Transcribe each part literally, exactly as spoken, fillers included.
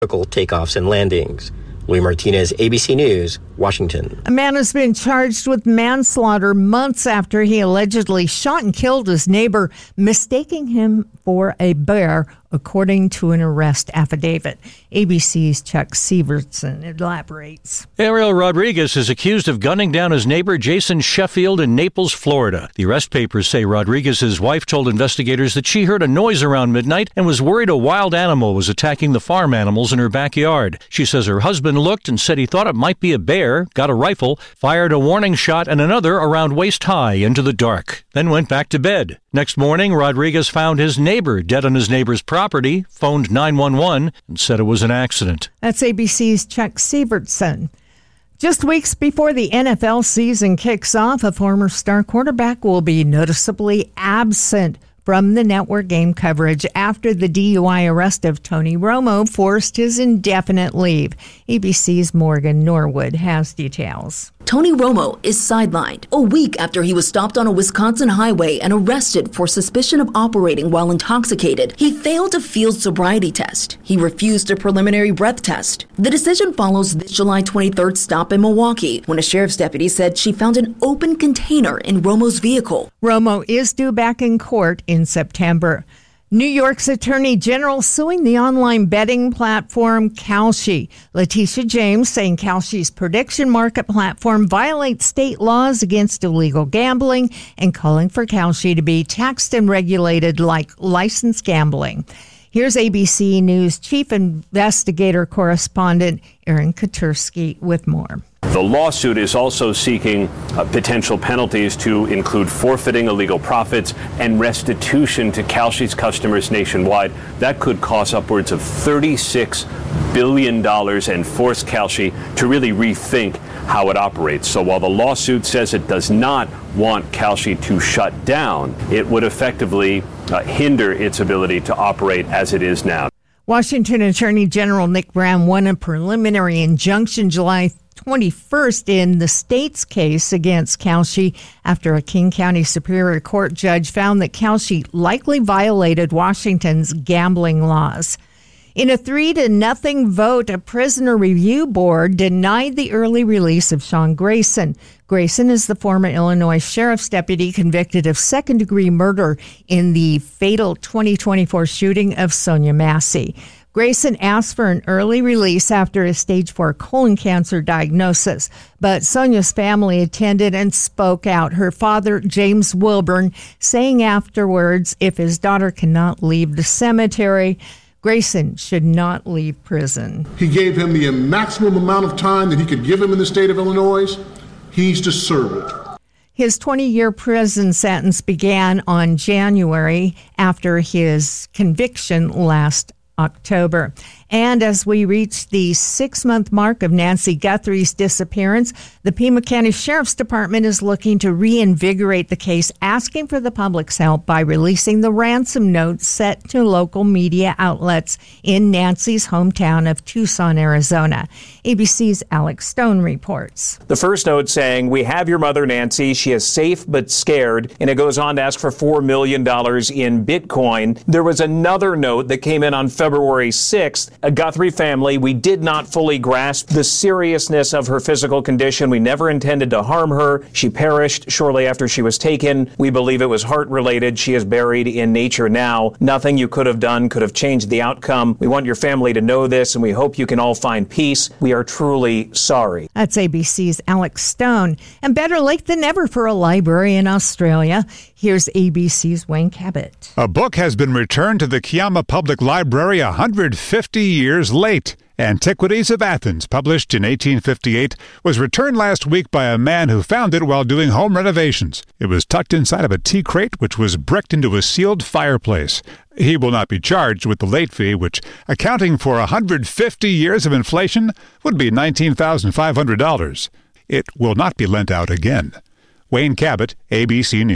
takeoffs and landings. Louis Martinez, A B C News, Washington. A man has been charged with manslaughter months after he allegedly shot and killed his neighbor, mistaking him for a bear, according to an arrest affidavit. A B C's Chuck Severson elaborates. Ariel Rodriguez is accused of gunning down his neighbor Jason Sheffield in Naples, Florida. The arrest papers say Rodriguez's wife told investigators that she heard a noise around midnight and was worried a wild animal was attacking the farm animals in her backyard. She says her husband looked and said he thought it might be a bear, got a rifle, fired a warning shot and another around waist high into the dark, then went back to bed. Next morning, Rodriguez found his neighbor dead on his neighbor's property, phoned nine one one, and said it was an accident. That's A B C's Chuck Severson. Just weeks before the N F L season kicks off, a former star quarterback will be noticeably absent from the network game coverage after the D U I arrest of Tony Romo forced his indefinite leave. A B C's Morgan Norwood has details. Tony Romo is sidelined a week after he was stopped on a Wisconsin highway and arrested for suspicion of operating while intoxicated. He failed a field sobriety test. He refused a preliminary breath test. The decision follows this July twenty-third stop in Milwaukee, when a sheriff's deputy said she found an open container in Romo's vehicle. Romo is due back in court in September. New York's Attorney General suing the online betting platform Kalshi. Letitia James saying Kalshi's prediction market platform violates state laws against illegal gambling and calling for Kalshi to be taxed and regulated like licensed gambling. Here's A B C News Chief Investigator Correspondent Aaron Katursky with more. The lawsuit is also seeking uh, potential penalties to include forfeiting illegal profits and restitution to Kalshi's customers nationwide. That could cost upwards of thirty-six billion dollars and force Kalshi to really rethink how it operates. So while the lawsuit says it does not want Kalshi to shut down, it would effectively uh, hinder its ability to operate as it is now. Washington Attorney General Nick Brown won a preliminary injunction July twenty-first in the state's case against Kalshi after a King County Superior Court judge found that Kalshi likely violated Washington's gambling laws. In a three to nothing vote, a prisoner review board denied the early release of Sean Grayson. Grayson is the former Illinois sheriff's deputy convicted of second-degree murder in the fatal twenty twenty-four shooting of Sonia Massey. Grayson asked for an early release after a stage four colon cancer diagnosis, but Sonia's family attended and spoke out. Her father, James Wilburn, saying afterwards, if his daughter cannot leave the cemetery, Grayson should not leave prison. He gave him the maximum amount of time that he could give him in the state of Illinois. He needs to serve it. His twenty-year prison sentence began on January after his conviction last October. And as we reach the six-month mark of Nancy Guthrie's disappearance, the Pima County Sheriff's Department is looking to reinvigorate the case, asking for the public's help by releasing the ransom note set to local media outlets in Nancy's hometown of Tucson, Arizona. A B C's Alex Stone reports. The first note saying, "We have your mother, Nancy. She is safe but scared." And it goes on to ask for four million dollars in Bitcoin. There was another note that came in on February sixth. A Guthrie family, we did not fully grasp the seriousness of her physical condition. We never intended to harm her. She perished shortly after she was taken. We believe it was heart-related. She is buried in nature now. Nothing you could have done could have changed the outcome. We want your family to know this, and we hope you can all find peace. We are truly sorry. That's A B C's Alex Stone. And better late than never for a library in Australia. Here's A B C's Wayne Cabot. A book has been returned to the Kiama Public Library one hundred fifty years late. Antiquities of Athens, published in eighteen fifty-eight, was returned last week by a man who found it while doing home renovations. It was tucked inside of a tea crate which was bricked into a sealed fireplace. He will not be charged with the late fee, which, accounting for one hundred fifty years of inflation, would be nineteen thousand five hundred dollars. It will not be lent out again. Wayne Cabot, A B C News.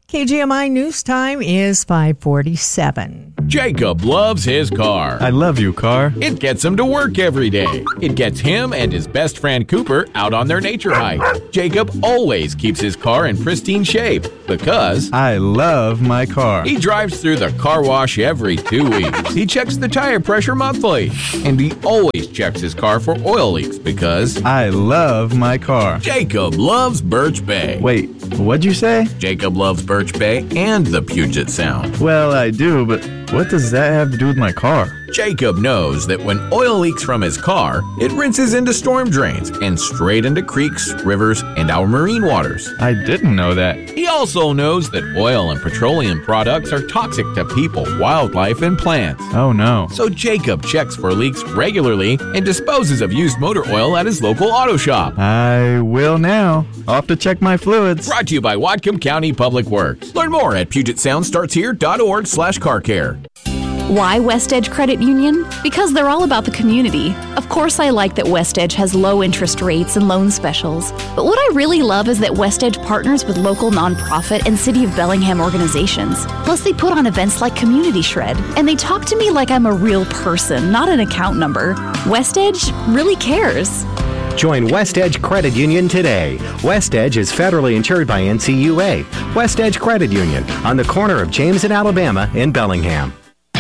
K G M I News Time is five forty-seven. Jacob loves his car. I love you, car. It gets him to work every day. It gets him and his best friend Cooper out on their nature hike. Jacob always keeps his car in pristine shape because I love my car. He drives through the car wash every two weeks. He checks the tire pressure monthly. And he always checks his car for oil leaks because I love my car. Jacob loves Birch Bay. Wait, what'd you say? Jacob loves Birch Bay and the Puget Sound. Well, I do, but what does that have to do with my car? Jacob knows that when oil leaks from his car, it rinses into storm drains and straight into creeks, rivers, and our marine waters. I didn't know that. He also knows that oil and petroleum products are toxic to people, wildlife, and plants. Oh no. So Jacob checks for leaks regularly and disposes of used motor oil at his local auto shop. I will now. I'll have to check my fluids. Brought to you by Whatcom County Public Works. Learn more at Puget Sound Starts Here dot org slash car care. Why West Edge Credit Union? Because they're all about the community. Of course, I like that West Edge has low interest rates and loan specials. But what I really love is that West Edge partners with local nonprofit and City of Bellingham organizations. Plus, they put on events like Community Shred, and they talk to me like I'm a real person, not an account number. West Edge really cares. Join West Edge Credit Union today. West Edge is federally insured by N C U A. West Edge Credit Union on the corner of James and Alabama in Bellingham.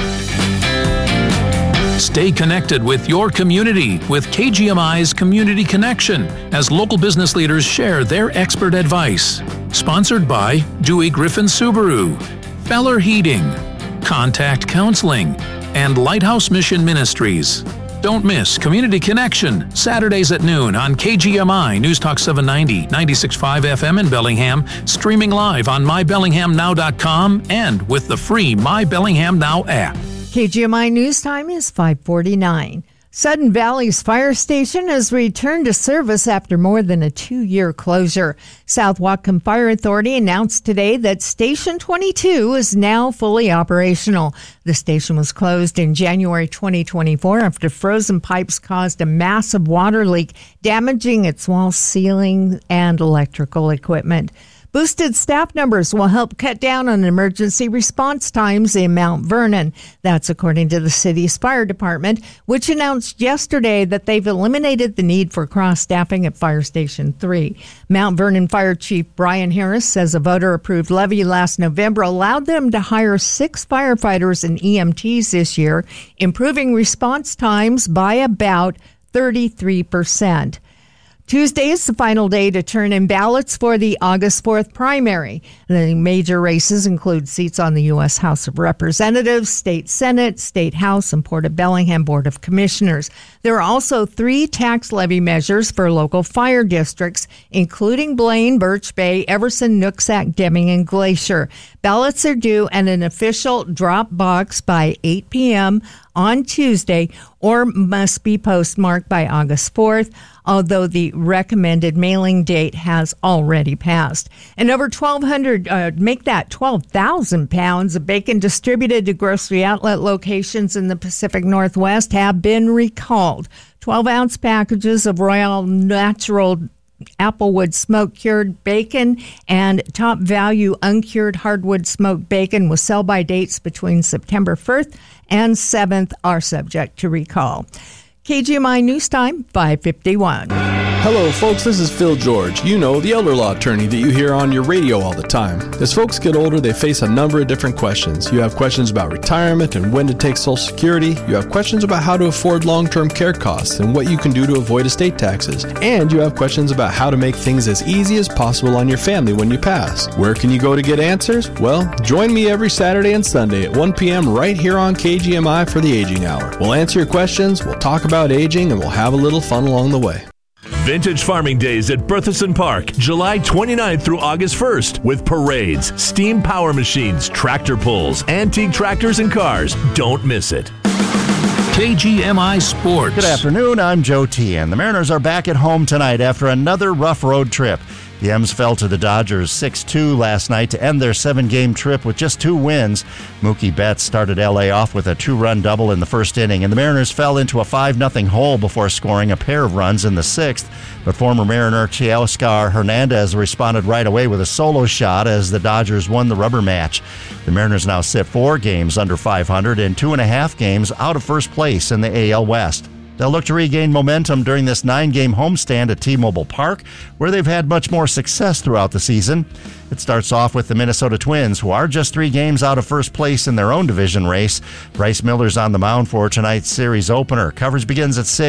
Stay connected with your community with K G M I's Community Connection as local business leaders share their expert advice. Sponsored by Dewey Griffin Subaru, Feller Heating, Contact Counseling, and Lighthouse Mission Ministries. Don't miss Community Connection, Saturdays at noon on K G M I News Talk seven ninety, ninety-six point five F M in Bellingham, streaming live on my bellingham now dot com and with the free My Bellingham Now app. K G M I News Time is five forty-nine. Sudden Valley's fire station has returned to service after more than a two-year closure. South Whatcom Fire Authority announced today that Station twenty-two is now fully operational. The station was closed in January twenty twenty-four after frozen pipes caused a massive water leak, damaging its wall, ceiling, and electrical equipment. Boosted staff numbers will help cut down on emergency response times in Mount Vernon. That's according to the city's fire department, which announced yesterday that they've eliminated the need for cross-staffing at Fire Station three. Mount Vernon Fire Chief Brian Harris says a voter-approved levy last November allowed them to hire six firefighters and E M Ts this year, improving response times by about thirty-three percent. Tuesday is the final day to turn in ballots for the August fourth primary. The major races include seats on the U S House of Representatives, State Senate, State House, and Port of Bellingham Board of Commissioners. There are also three tax levy measures for local fire districts, including Blaine, Birch Bay, Everson, Nooksack, Deming, and Glacier. Ballots are due at an official drop box by eight p.m. on Tuesday or must be postmarked by August fourth, although the recommended mailing date has already passed. And over twelve hundred, uh, make that twelve thousand pounds of bacon distributed to grocery outlet locations in the Pacific Northwest have been recalled. twelve-ounce packages of Royal Natural Applewood smoked cured bacon and Top Value uncured hardwood smoked bacon with sell-by dates between September first and seventh are subject to recall. K G M I News Time, five fifty-one. Hello, folks. This is Phil George. You know, the elder law attorney that you hear on your radio all the time. As folks get older, they face a number of different questions. You have questions about retirement and when to take Social Security. You have questions about how to afford long-term care costs and what you can do to avoid estate taxes. And you have questions about how to make things as easy as possible on your family when you pass. Where can you go to get answers? Well, join me every Saturday and Sunday at one p.m. right here on K G M I for the Aging Hour. We'll answer your questions, we'll talk about aging, and we'll have a little fun along the way. Vintage Farming Days at Berthelsen Park, July twenty-ninth through August first, with parades, steam power machines, tractor pulls, antique tractors and cars. Don't miss it. K G M I Sports. Good afternoon, I'm Joe T. And the Mariners are back at home tonight after another rough road trip. The M's fell to the Dodgers six two last night to end their seven-game trip with just two wins. Mookie Betts started L A off with a two-run double in the first inning, and the Mariners fell into a five nothing hole before scoring a pair of runs in the sixth. But former Mariner Teoscar Hernandez responded right away with a solo shot as the Dodgers won the rubber match. The Mariners now sit four games under five hundred and two and a half games out of first place in the A L West. They'll look to regain momentum during this nine-game homestand at T-Mobile Park, where they've had much more success throughout the season. It starts off with the Minnesota Twins, who are just three games out of first place in their own division race. Bryce Miller's on the mound for tonight's series opener. Coverage begins at six.